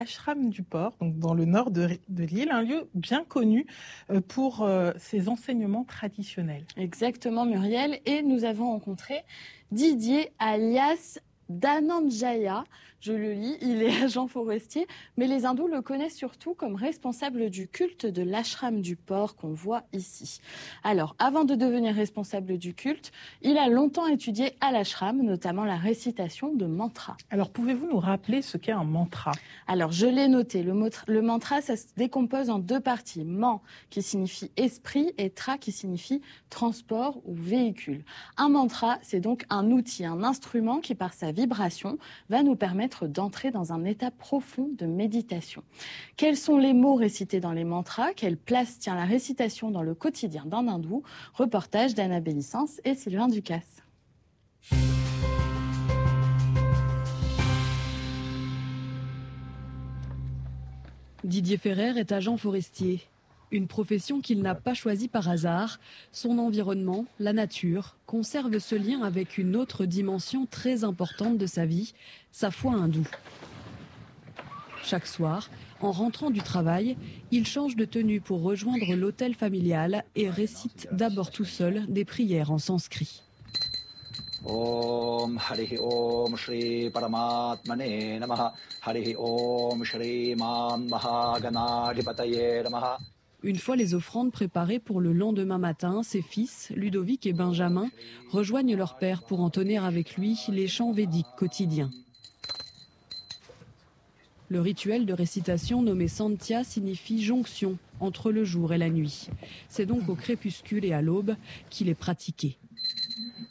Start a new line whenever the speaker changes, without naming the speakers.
l'ashram du port, donc dans le nord de l'île, un lieu bien connu pour ses enseignements traditionnels.
Exactement, Muriel. Et nous avons rencontré Didier alias Dhananjaya. Je le lis, il est agent forestier, mais les hindous le connaissent surtout comme responsable du culte de l'ashram du port qu'on voit ici. Alors, avant de devenir responsable du culte, il a longtemps étudié à l'ashram, notamment la récitation de mantras.
Alors, pouvez-vous nous rappeler ce qu'est un mantra ?
Alors, je l'ai noté, le mantra, ça se décompose en deux parties. Man, qui signifie esprit, et tra, qui signifie transport ou véhicule. Un mantra, c'est donc un outil, un instrument qui, par sa vibration, va nous permettre d'entrer dans un état profond de méditation. Quels sont les mots récités dans les mantras ? Quelle place tient la récitation dans le quotidien d'un hindou ? Reportage d'Anna Bélissance et Sylvain Ducasse.
Didier Ferrer est agent forestier. Une profession qu'il n'a pas choisie par hasard. Son environnement, la nature, conserve ce lien avec une autre dimension très importante de sa vie, sa foi hindoue. Chaque soir, en rentrant du travail, il change de tenue pour rejoindre l'hôtel familial et récite d'abord tout seul des prières en sanskrit.
Om Harihi Om Shri Paramatmane Namaha Harihi Om Shri Mam Mahaganadhipataye Namaha.
Une fois les offrandes préparées pour le lendemain matin, ses fils, Ludovic et Benjamin, rejoignent leur père pour entonner avec lui les chants védiques quotidiens. Le rituel de récitation nommé Sandhya signifie jonction entre le jour et la nuit. C'est donc au crépuscule et à l'aube qu'il est pratiqué.